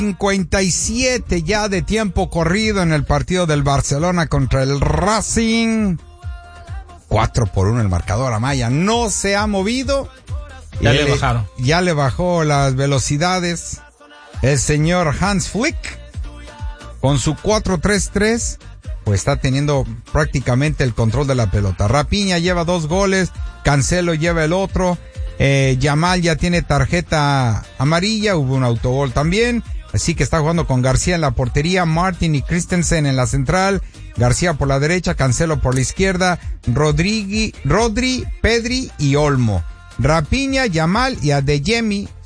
57 ya de tiempo corrido en el partido del Barcelona contra el Racing. 4-1 el marcador. Amaya no se ha movido. Ya le bajaron. Ya le bajó las velocidades el señor Hans Flick. Con su 4-3-3, pues está teniendo prácticamente el control de la pelota. Rafinha lleva 2 goles, Cancelo lleva el otro. Yamal ya tiene tarjeta amarilla, hubo un autogol también. Así que está jugando con García en la portería, Martin y Christensen en la central, García por la derecha, Cancelo por la izquierda, Rodri, Pedri y Olmo. Rafinha, Yamal y Adeyemi